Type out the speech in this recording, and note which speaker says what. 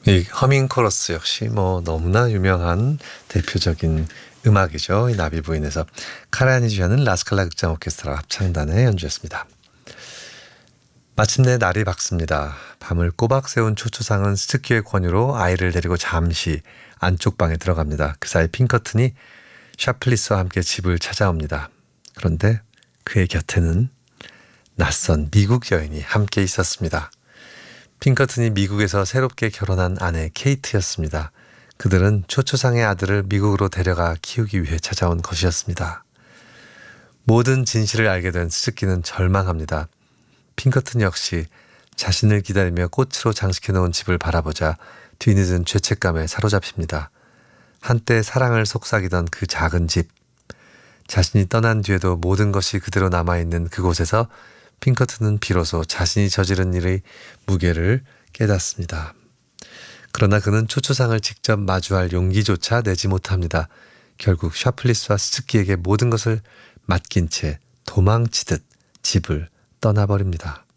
Speaker 1: 이 허밍 코러스 역시 너무나 유명한 대표적인 음악이죠. 이 나비 부인에서 카라얀이 주하는 라스칼라 극장 오케스트라 합창단의 연주였습니다. 마침내 날이 밝습니다. 밤을 꼬박 새운 초초상은 스즈키의 권유로 아이를 데리고 잠시 안쪽 방에 들어갑니다. 그 사이 핑커튼이 샤플리스와 함께 집을 찾아옵니다. 그런데 그의 곁에는 낯선 미국 여인이 함께 있었습니다. 핑커튼이 미국에서 새롭게 결혼한 아내 케이트였습니다. 그들은 초초상의 아들을 미국으로 데려가 키우기 위해 찾아온 것이었습니다. 모든 진실을 알게 된 스즈키는 절망합니다. 핑커튼 역시 자신을 기다리며 꽃으로 장식해놓은 집을 바라보자 뒤늦은 죄책감에 사로잡힙니다. 한때 사랑을 속삭이던 그 작은 집, 자신이 떠난 뒤에도 모든 것이 그대로 남아있는 그곳에서 핑커튼은 비로소 자신이 저지른 일의 무게를 깨닫습니다. 그러나 그는 초초상을 직접 마주할 용기조차 내지 못합니다. 결국 샤플리스와 스즈키에게 모든 것을 맡긴 채 도망치듯 집을 떠나버립니다.